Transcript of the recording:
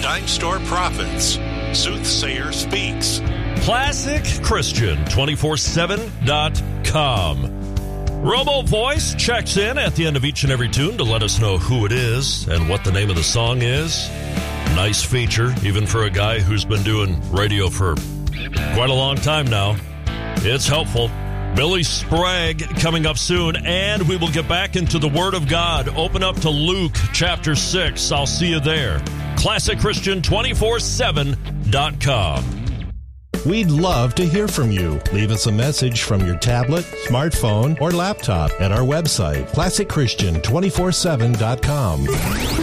Dime Store Prophets. Soothsayer Speaks. ClassicChristian247.com. Robo Voice checks in at the end of each and every tune to let us know who it is and what the name of the song is. Nice feature, even for a guy who's been doing radio for quite a long time now. It's helpful. Billy Sprague coming up soon, and we will get back into the Word of God. Open up to Luke chapter 6. I'll see you there. ClassicChristian247.com. We'd love to hear from you. Leave us a message from your tablet, smartphone, or laptop at our website, ClassicChristian247.com.